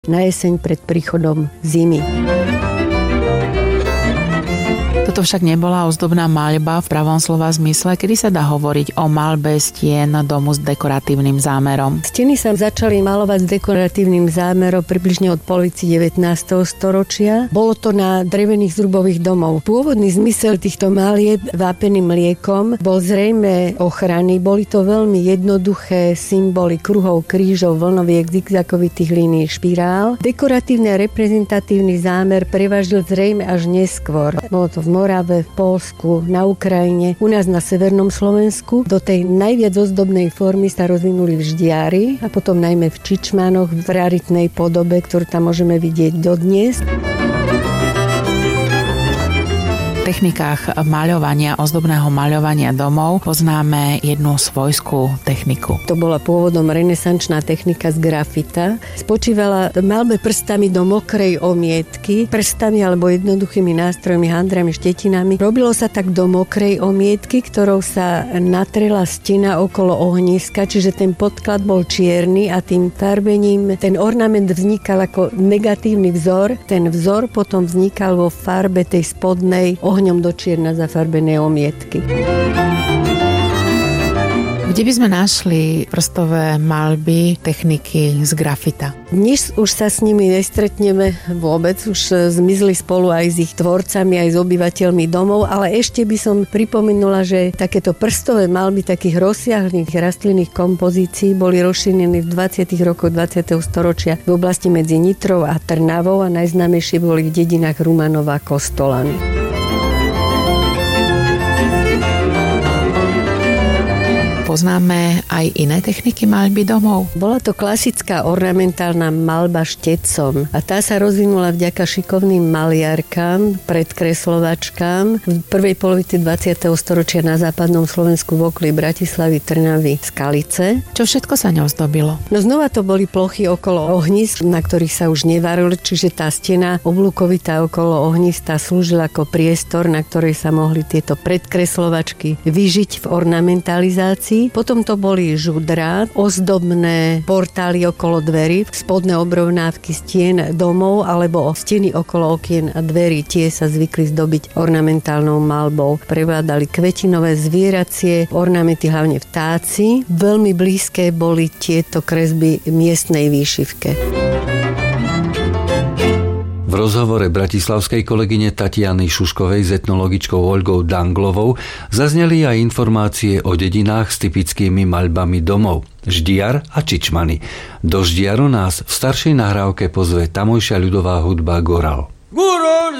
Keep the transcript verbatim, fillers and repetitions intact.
na jeseň pred príchodom zimy. Toto však nebola ozdobná maľba v pravom slova zmysle, kedy sa dá hovoriť o maľbe stien domu s dekoratívnym zámerom. Steny sa začali malovať s dekoratívnym zámerom približne od polovici devätnásteho storočia. Bolo to na drevených zrubových domov. Pôvodný zmysel týchto malieb vápeným mliekom bol zrejme ochrany. Boli to veľmi jednoduché symboly kruhov, krížov, vlnoviek, zigzagovitých línií, špirál. Dekoratívny a reprezentatívny zámer prevažil zrejme až neskôr. Bolo to v Morave, v Poľsku, na Ukrajine, u nás na severnom Slovensku. Do tej najviac ozdobnej formy sa rozvinuli vždiari a potom najmä v čičmanoch v raritnej podobe, ktorú tam môžeme vidieť dodnes. V technikách maľovania, ozdobného maľovania domov poznáme jednu svojskú techniku. To bola pôvodom renesančná technika z grafita. Spočívala maľbe prstami do mokrej omietky, prstami alebo jednoduchými nástrojmi, handrami, štetinami. Robilo sa tak do mokrej omietky, ktorou sa natrela stena okolo ohniska, čiže ten podklad bol čierny a tým farbením ten ornament vznikal ako negatívny vzor. Ten vzor potom vznikal vo farbe tej spodnej ohňom do čierna zafarbené omietky. Kde by sme našli prstové maľby techniky z grafita? Dnes už sa s nimi nestretneme vôbec, už zmizli spolu aj s ich tvorcami, aj s obyvateľmi domov, ale ešte by som pripomenula, že takéto prstové maľby takých rozsiahlých rastlinných kompozícií boli rozšírené v dvadsiatych rokoch dvadsiateho storočia v oblasti medzi Nitrou a Trnavou a najznámejšie boli v dedinách Rumanova a Kostolany. Poznáme aj iné techniky maľby domov? Bola to klasická ornamentálna maľba štecom a tá sa rozvinula vďaka šikovným maliarkám, predkreslovačkám v prvej polovici dvadsiateho storočia na západnom Slovensku v okolí Bratislavy, Trnavy, Skalice. Čo všetko sa ňou zdobilo? No znova to boli plochy okolo ohnísk, na ktorých sa už nevarilo, čiže tá stena oblúkovitá okolo ohnízka slúžila ako priestor, na ktorej sa mohli tieto predkreslovačky vyžiť v ornamentalizácii. Potom to boli žudrá, ozdobné portály okolo dverí, spodné obrovnávky stien domov alebo steny okolo okien a dverí. Tie sa zvykli zdobiť ornamentálnou maľbou. Prevládali kvetinové zvieracie, ornamenty, hlavne vtáci. Veľmi blízke boli tieto kresby miestnej výšivke. V rozhovore bratislavskej kolegyne Tatiany Šuškovej s etnologičkou Olgou Danglovou zazneli aj informácie o dedinách s typickými maľbami domov. Ždiar a čičmany. Do Ždiaru nás v staršej nahrávke pozve tamojšia ľudová hudba Goral. Goral!